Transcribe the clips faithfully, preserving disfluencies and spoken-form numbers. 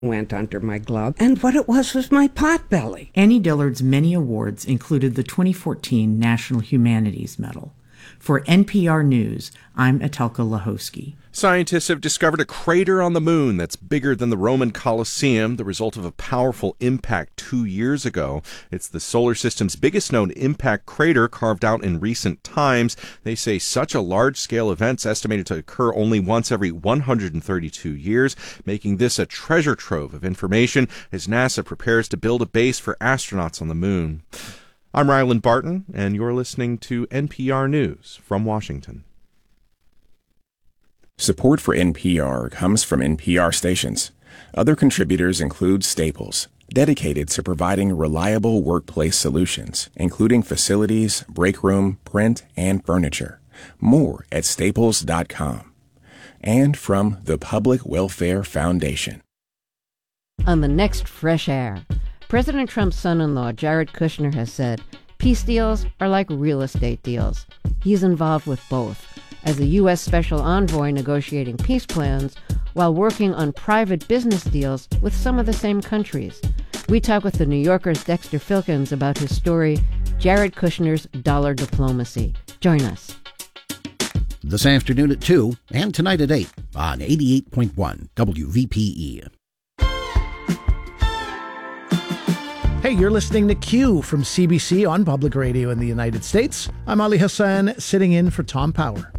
went under my glove, and what it was was my potbelly. Annie Dillard's many awards included the twenty fourteen National Humanities Medal. For N P R News, I'm Etelka Lahosky. Scientists have discovered a crater on the moon that's bigger than the Roman Colosseum, the result of a powerful impact two years ago. It's the solar system's biggest known impact crater carved out in recent times. They say such a large-scale event's estimated to occur only once every one hundred thirty-two years, making this a treasure trove of information as NASA prepares to build a base for astronauts on the moon. I'm Ryland Barton, and you're listening to N P R News from Washington. Support for N P R comes from N P R stations. Other contributors include Staples, dedicated to providing reliable workplace solutions, including facilities, break room, print, and furniture. More at staples dot com. And from the Public Welfare Foundation. On the next Fresh Air, President Trump's son-in-law, Jared Kushner, has said peace deals are like real estate deals. He's involved with both, as a U S special envoy negotiating peace plans while working on private business deals with some of the same countries. We talk with the New Yorker's Dexter Filkins about his story, Jared Kushner's Dollar Diplomacy. Join us. This afternoon at two and tonight at eight on eighty-eight point one W V P E. Hey, you're listening to Q from C B C on Public Radio in the United States. I'm Ali Hassan, sitting in for Tom Power.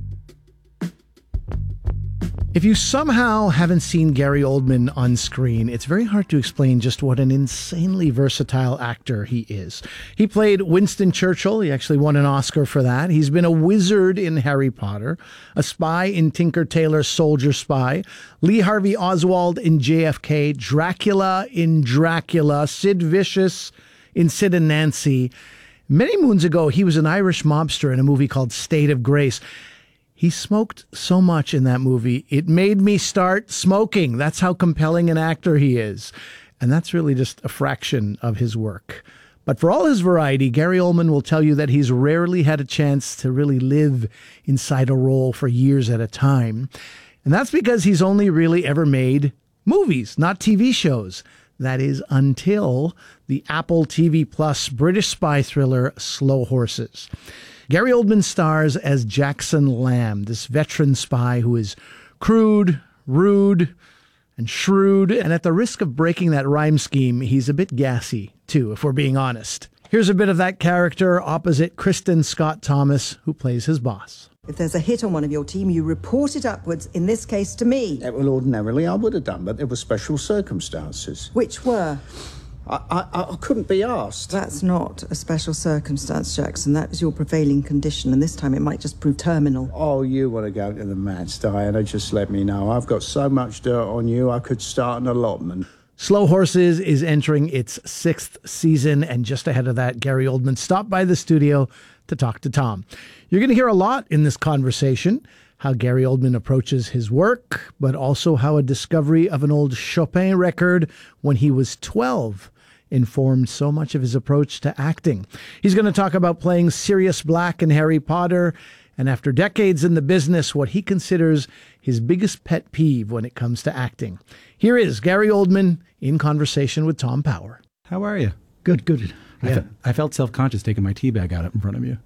If you somehow haven't seen Gary Oldman on screen, it's very hard to explain just what an insanely versatile actor he is. He played Winston Churchill. He actually won an Oscar for that. He's been a wizard in Harry Potter, a spy in Tinker Tailor Soldier Spy, Lee Harvey Oswald in J F K, Dracula in Dracula, Sid Vicious in Sid and Nancy. Many moons ago, he was an Irish mobster in a movie called State of Grace. He smoked so much in that movie, it made me start smoking. That's how compelling an actor he is. And that's really just a fraction of his work. But for all his variety, Gary Oldman will tell you that he's rarely had a chance to really live inside a role for years at a time. And that's because he's only really ever made movies, not T V shows. That is until the Apple T V Plus British spy thriller Slow Horses. Gary Oldman stars as Jackson Lamb, this veteran spy who is crude, rude, and shrewd. And at the risk of breaking that rhyme scheme, he's a bit gassy, too, if we're being honest. Here's a bit of that character opposite Kristen Scott Thomas, who plays his boss. If there's a hit on one of your team, you report it upwards, in this case to me. Yeah, well, ordinarily I would have done, but there were special circumstances. Which were? I, I, I couldn't be asked. That's not a special circumstance, Jackson. That is your prevailing condition, and this time it might just prove terminal. Oh, you want to go to the match, Diana? Just let me know. I've got so much dirt on you, I could start an allotment. Slow Horses is entering its sixth season, and just ahead of that, Gary Oldman stopped by the studio to talk to Tom. You're going to hear a lot in this conversation, how Gary Oldman approaches his work, but also how a discovery of an old Chopin record when he was twelve informed so much of his approach to acting. He's going to talk about playing Sirius Black in Harry Potter, and after decades in the business, what he considers his biggest pet peeve when it comes to acting. Here is Gary Oldman in conversation with Tom Power. How are you? Good, good. I, Yeah. fe- I felt self-conscious taking my tea bag out in front of you.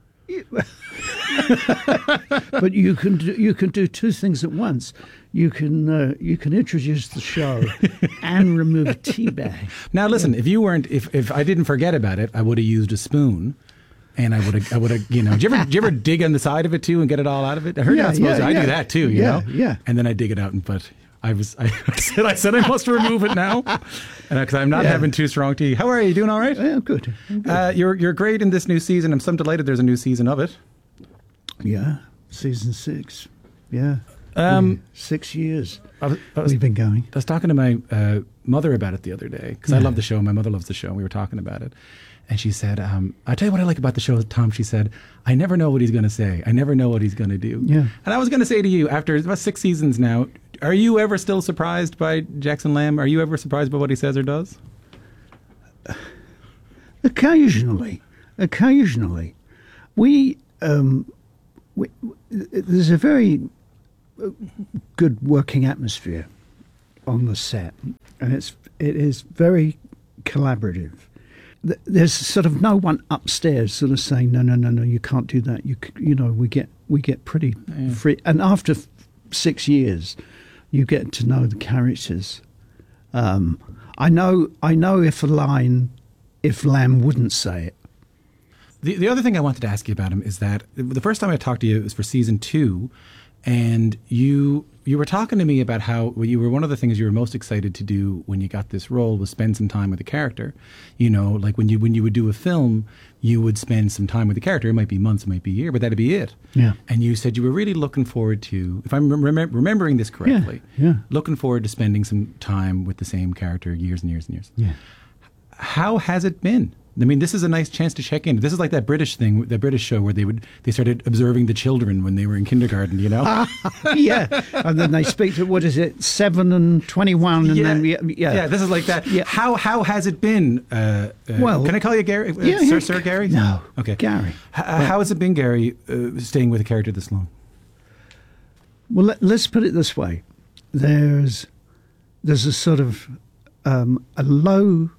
But you can do, you can do two things at once. You can uh, you can introduce the show and remove a tea bag. Now listen, if you weren't, if, if I didn't forget about it, I would have used a spoon, and I would have, I would have, you know. Do you ever, do you ever dig on the side of it too and get it all out of it? I heard Yeah, you're not supposed yeah, to. I yeah. do that too, you Yeah, know. yeah. And then I dig it out, and but I was, I said, I said I must remove it now, and because I'm not Yeah. having too strong tea. How are you? Doing all right? Yeah, good. I'm good. Uh, you're you're great in this new season. I'm so delighted there's a new season of it. Yeah, season six. Yeah, Um, six years I was, I was we've been going. I was talking to my uh, mother about it the other day because I love the show. My mother loves the show. And we were talking about it. And she said, um, I'll tell you what I like about the show, Tom. She said, I never know what he's going to say. I never know what he's going to do. Yeah. And I was going to say to you, after about six seasons now, are you ever still surprised by Jackson Lamb? Are you ever surprised by what he says or does? Occasionally, occasionally, we, um, we there's a very good working atmosphere on the set, and it's it is very collaborative. There's sort of no one upstairs sort of saying no, no, no, no, you can't do that. You you know, we get we get pretty yeah. free, and after f- six years, you get to know the characters. Um, I know I know if a line, if Lamb wouldn't say it. The the other thing I wanted to ask you about him is that the first time I talked to you, it was for season two, and you you were talking to me about how well, you were one of the things you were most excited to do when you got this role was spend some time with the character. You know, like when you when you would do a film, you would spend some time with the character. It might be months, it might be a year, but that'd be it. Yeah. And you said you were really looking forward to, if I'm rem- remembering this correctly, yeah, yeah. looking forward to spending some time with the same character years and years and years. Yeah. How has it been? I mean, this is a nice chance to check in. This is like that British thing, the British show where they would they started observing the children when they were in kindergarten, you know? yeah, and then they speak to, what is it, seven and twenty-one, and yeah. then yeah, yeah, this is like that. Yeah. How how has it been? Uh, uh, well, can I call you Gary? Uh, yeah, Sir, yeah. Sir Gary? No, okay, Gary. H- how has it been, Gary, uh, staying with a character this long? Well, let, let's put it this way: there's there's a sort of um, a low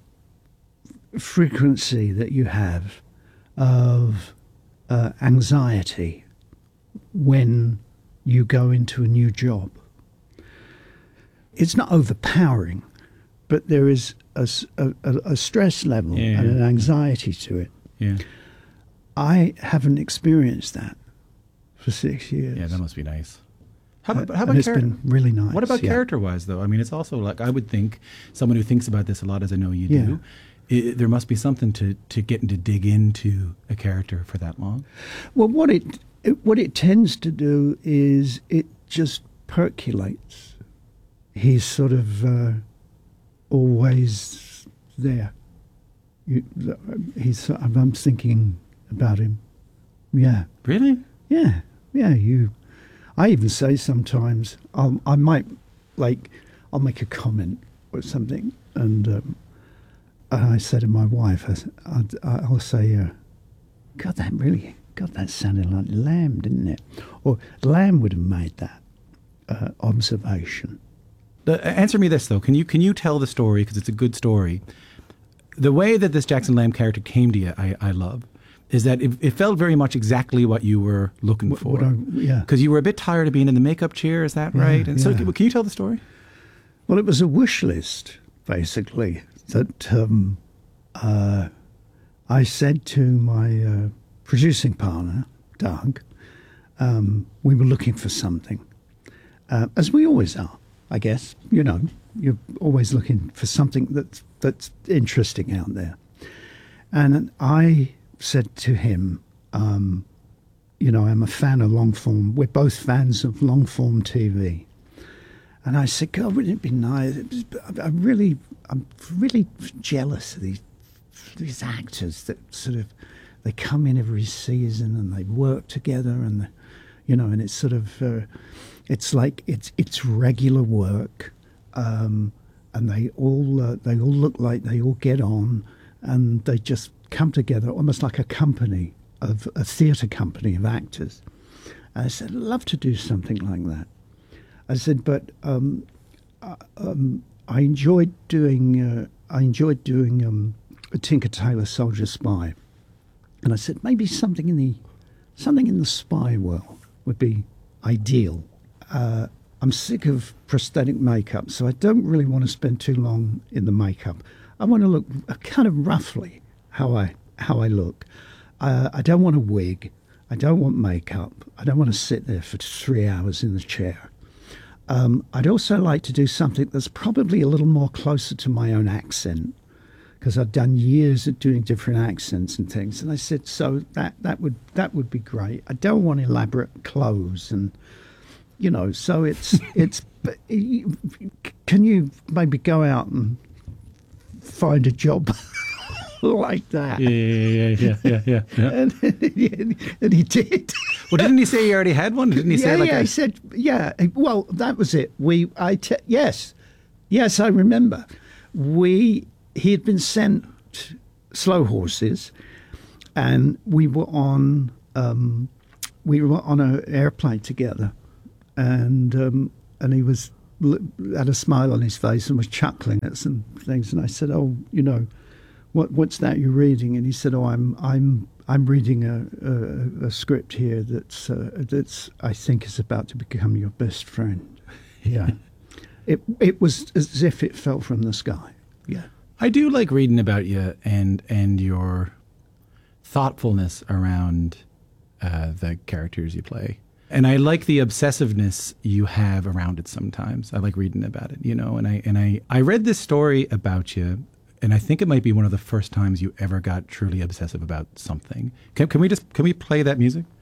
frequency that you have of uh, anxiety when you go into a new job. It's not overpowering, but there is a, a, a stress level yeah. and an anxiety to it. Yeah, I haven't experienced that for six years. Yeah, that must be nice. How about, how and about it's char- been really nice. What about yeah. character-wise, though? I mean, it's also like, I would think, someone who thinks about this a lot, as I know you Yeah. do, it, there must be something to, to getting to dig into a character for that long. Well, what it, it what it tends to do is it just percolates. He's sort of uh, always there. You, he's. I'm thinking about him. Yeah. Really? Yeah. Yeah. You. I even say sometimes I'll, I might like I'll make a comment or something, and. Um, And I said to my wife, I, I, I'll say, uh, God, that really, God, that sounded like Lamb, didn't it? Or Lamb would have made that uh, observation. Uh, answer me this, though. Can you can you tell the story, because it's a good story? The way that this Jackson Lamb character came to you, I, I love, is that it, it felt very much exactly what you were looking What, for. what I, yeah. Because you were a bit tired of being in the makeup chair, is that Yeah, right? And so, yeah. can you tell the story? Well, it was a wish list, basically, that um, uh, I said to my uh, producing partner, Doug, um, we were looking for something, uh, as we always are, I guess. You know, you're always looking for something that's, that's interesting out there. And I said to him, um, you know, I'm a fan of long form. We're both fans of long form T V. And I said, God, wouldn't it be nice? I really, I'm really jealous of these these actors that sort of, they come in every season and they work together, and, you know, and it's sort of, uh, it's like it's it's regular work, um, and they all uh, they all look like they all get on, and they just come together almost like a company of a theatre company of actors. And I said, I'd love to do something like that. I said, but um, uh, um, I enjoyed doing uh, I enjoyed doing um, a Tinker Tailor Soldier Spy, and I said maybe something in the something in the spy world would be ideal. Uh, I'm sick of prosthetic makeup, so I don't really want to spend too long in the makeup. I want to look kind of roughly how I how I look. Uh, I don't want a wig. I don't want makeup. I don't want to sit there for three hours in the chair. Um, I'd also like to do something that's probably a little more closer to my own accent, because I've done years of doing different accents and things. And I said, so that, that would that would be great. I don't want elaborate clothes, and you know. So it's it's. Can you maybe go out and find a job like that? Yeah, yeah, yeah, yeah, yeah. yeah. and, and he did. Well, didn't he say he already had one? Didn't he yeah, say like yeah, a- he said, yeah. Well, that was it. We, I, te- yes, yes, I remember. We, he had been sent Slow Horses, and we were on, um, we were on an airplane together, and um, and he was had a smile on his face and was chuckling at some things. And I said, "Oh, you know, what what's that you're reading?" And he said, "Oh, I'm I'm I'm reading a a, a script here that's uh, that's I think is about to become your best friend." Yeah, it it was as if it fell from the sky. Yeah, I do like reading about you and and your thoughtfulness around uh, the characters you play. And I like the obsessiveness you have around it sometimes. I like reading about it, you know, and I and I, I read this story about you, and I think it might be one of the first times you ever got truly obsessive about something. Can, can we just can we play that music?